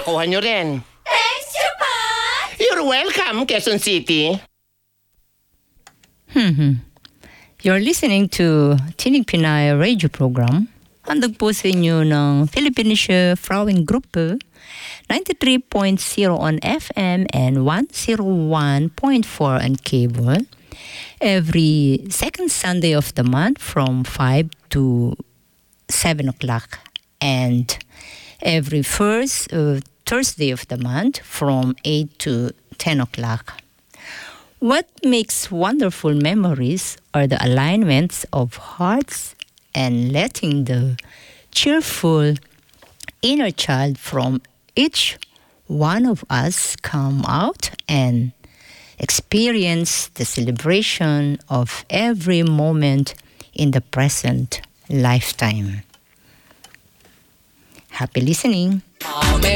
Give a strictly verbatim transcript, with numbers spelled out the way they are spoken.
nakuha nyo rin. Thanks, Japan! You're welcome, Quezon City. Hmm. You're listening to Tinig Pinay radio program. Handag po sa inyo ng Philippinische Frauengruppe, ninety-three point zero on F M and one oh one point four on cable. Every second Sunday of the month from five to seven o'clock. And every first uh, Thursday of the month from eight to ten o'clock. What makes wonderful memories are the alignments of hearts and letting the cheerful inner child from each one of us come out and experience the celebration of every moment in the present lifetime. Happy listening. Amen.